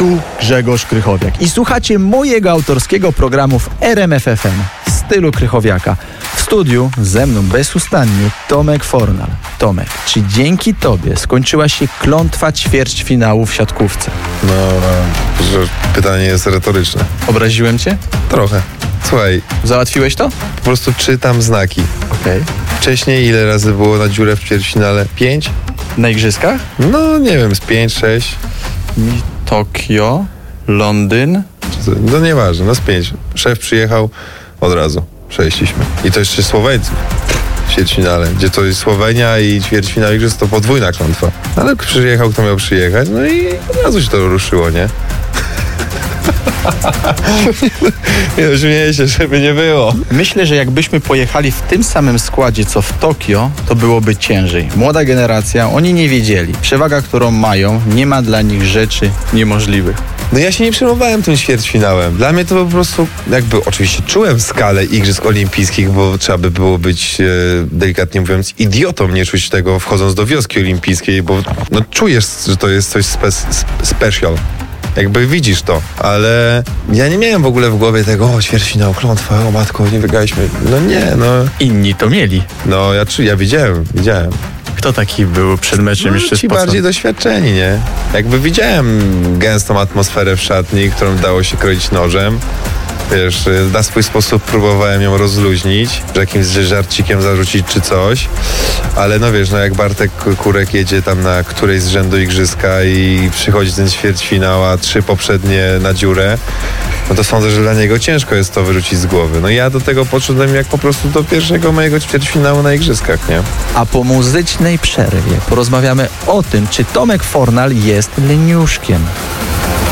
Tu Grzegorz Krychowiak i słuchacie mojego autorskiego programu w RMF FM w stylu Krychowiaka. W studiu ze mną bezustannie Tomek Fornal. Tomek, czy dzięki tobie skończyła się klątwa ćwierćfinału w siatkówce? No, że pytanie jest retoryczne. Obraziłem cię? Trochę. Słuchaj, Załatwiłeś to? po prostu czytam znaki. Okej. Wcześniej ile razy było na dziurę w ćwierćfinale? 5? Na igrzyskach? No, nie wiem, z 5, 6. Tokio, Londyn. No nieważne, no z 5. Szef przyjechał od razu. Przejściliśmy. I to jeszcze Słoweńców w ćwierćfinale, gdzie to jest Słowenia i ćwierćfinał igrzysk to podwójna klątwa. Ale przyjechał, kto miał przyjechać, no i od razu się to ruszyło, nie? Nie śmieję się, żeby nie było. Myślę, że jakbyśmy pojechali w tym samym składzie co w Tokio, to byłoby ciężej. Młoda generacja, oni nie wiedzieli. Przewaga, którą mają, nie ma dla nich rzeczy niemożliwych. No ja się nie przejmowałem tym ćwierćfinałem. Dla mnie to po prostu, jakby oczywiście czułem skalę igrzysk olimpijskich, bo trzeba by było być, delikatnie mówiąc, idiotą nie czuć tego wchodząc do wioski olimpijskiej, bo no czujesz, że to jest coś special. Jakby widzisz to, ale ja nie miałem w ogóle w głowie tego, o ćwierćfinał, klątwa, o matko, nie wygraliśmy. No nie, no. Inni to mieli. No ja widziałem. Kto taki był przed meczem No, jeszcze ci bardziej doświadczeni, nie? Jakby widziałem gęstą atmosferę w szatni, którą dało się kroić nożem. Wiesz, na swój sposób próbowałem ją rozluźnić, jakimś żarcikiem zarzucić czy coś, ale no wiesz, no jak Bartek Kurek jedzie tam na którejś z rzędu igrzyska i przychodzi ten ćwierćfinał, a 3 poprzednie na dziurę, no to sądzę, że dla niego ciężko jest to wyrzucić z głowy. No ja do tego podszedłem jak po prostu do pierwszego mojego ćwierćfinału na igrzyskach, nie? A po muzycznej przerwie porozmawiamy o tym, czy Tomek Fornal jest leniuszkiem.